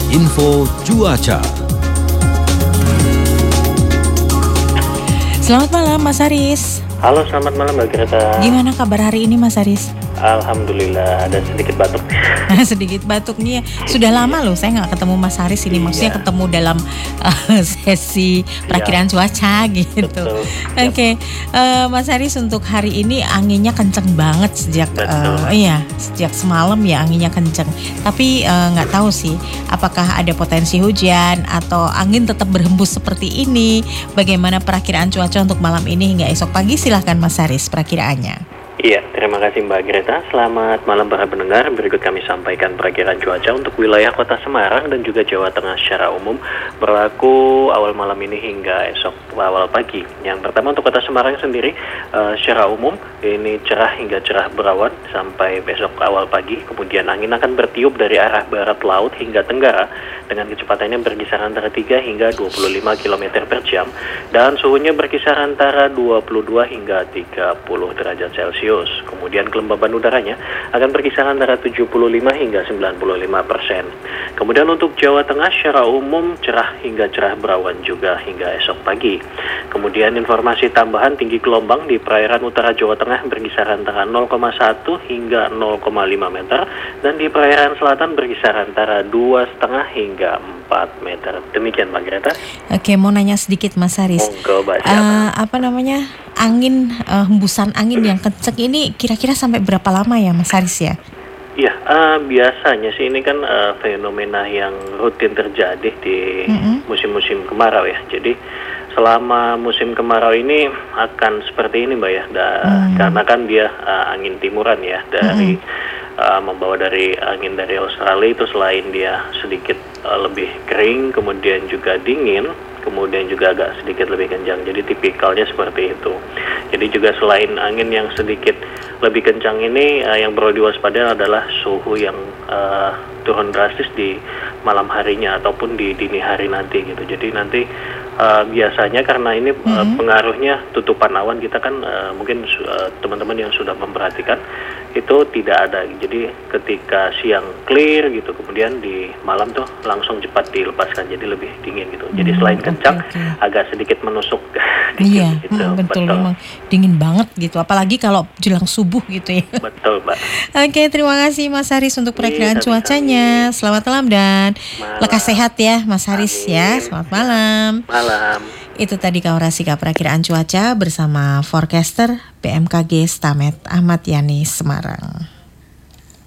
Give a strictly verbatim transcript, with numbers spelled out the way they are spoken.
Info Cuaca. Selamat malam Mas Haris. Halo, selamat malam Mbak Greta. Gimana kabar hari ini Mas Haris? Alhamdulillah, ada sedikit batuk. Sedikit batuk nih ya. Sudah lama loh saya nggak ketemu Mas Haris ini. Maksudnya Iya. ketemu dalam uh, sesi perakiraan cuaca gitu. Betul. Oke, okay. uh, Mas Haris untuk hari ini anginnya kenceng banget sejak uh, iya sejak semalam ya anginnya kenceng. Tapi uh, nggak tahu sih apakah ada potensi hujan atau angin tetap berhembus seperti ini. Bagaimana perakiraan cuaca untuk malam ini hingga esok pagi? Silahkan Mas Haris perakiraannya. Iya, terima kasih Mbak Greta. Selamat malam para pendengar. Berikut kami sampaikan perakiraan cuaca untuk wilayah Kota Semarang dan juga Jawa Tengah secara umum berlaku awal malam ini hingga esok awal pagi. Yang pertama untuk Kota Semarang sendiri uh, secara umum ini cerah hingga cerah berawan sampai besok awal pagi. Kemudian angin akan bertiup dari arah barat laut hingga tenggara dengan kecepatannya berkisar antara tiga hingga dua puluh lima kilometer per jam dan suhunya berkisar antara dua puluh dua hingga tiga puluh derajat Celcius. Kemudian kelembaban udaranya akan berkisar antara tujuh puluh lima hingga sembilan puluh lima persen. Kemudian untuk Jawa Tengah secara umum cerah hingga cerah berawan juga hingga esok pagi. Kemudian informasi tambahan tinggi gelombang di perairan utara Jawa Tengah berkisar antara nol koma satu hingga nol koma lima meter dan di perairan selatan berkisar antara dua koma lima hingga empat meter. Demikian Mbak Greta. Oke, mau nanya sedikit Mas Haris. Monggo, Mbak, uh, apa namanya? Angin uh, hembusan angin yang kenceng ini kira-kira sampai berapa lama ya Mas Haris ya? Iya, uh, biasanya sih ini kan uh, fenomena yang rutin terjadi di mm-hmm. musim-musim kemarau ya. Jadi selama musim kemarau ini akan seperti ini Mbak ya, da- mm. karena kan dia uh, angin timuran ya dari mm-hmm. uh, membawa dari angin dari Australia itu selain dia sedikit uh, lebih kering, kemudian juga dingin, kemudian juga agak sedikit lebih kencang. Jadi tipikalnya seperti itu. Jadi juga selain angin yang sedikit lebih kencang ini, uh, yang perlu diwaspadai adalah suhu yang uh, turun drastis di malam harinya ataupun di dini hari nanti gitu. Jadi nanti uh, biasanya karena ini uh, mm-hmm. pengaruhnya tutupan awan kita kan uh, mungkin uh, teman-teman yang sudah memperhatikan itu tidak ada. Jadi ketika siang clear gitu, kemudian di malam tuh langsung cepat dilepaskan, jadi lebih dingin gitu. Jadi Hmm, selain kencang, okay, okay. agak sedikit menusuk. Iya, gitu. hmm, betul, betul. memang dingin banget gitu. Apalagi kalau jelang subuh gitu ya. Betul, Mbak. Oke, terima kasih Mas Haris untuk perakiraan Iya, cuacanya. Selamat malam dan malam. lekas sehat ya Mas Haris. Amin. Ya. Selamat malam. Malam. Itu tadi Kaurasika perakiraan cuaca bersama forecaster B M K G Stamet Ahmad Yani Semarang.